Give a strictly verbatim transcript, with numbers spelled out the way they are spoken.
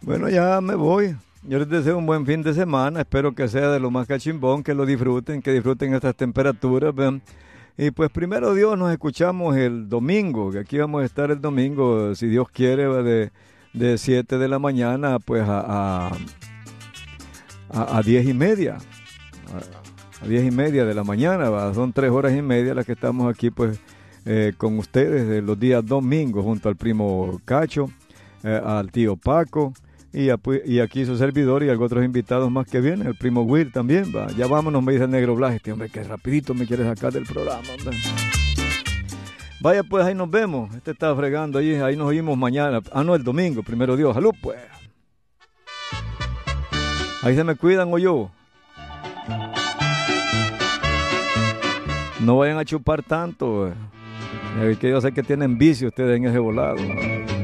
Bueno, ya me voy. Yo les deseo un buen fin de semana. Espero que sea de lo más cachimbón, que lo disfruten, que disfruten estas temperaturas. ¿Ven? Y pues primero Dios, nos escuchamos el domingo, que aquí vamos a estar el domingo, si Dios quiere, ¿va? de, de siete de la mañana pues a, a, a, a diez y media. A, a diez y media de la mañana, ¿va? Son tres horas y media las que estamos aquí pues eh, con ustedes de los días domingos, junto al primo Cacho, eh, al tío Paco. Y, y aquí su servidor y algunos otros invitados más que vienen, el primo Will también, va. Ya vámonos, me dice el negro Blas, este hombre que rapidito me quiere sacar del programa, hombre. Vaya pues, ahí nos vemos, este está fregando ahí, ahí nos oímos mañana, ah no, el domingo, primero Dios, salud pues. Ahí se me cuidan o yo. No vayan a chupar tanto, eh. Que yo sé que tienen vicio ustedes en ese volado, ¿no?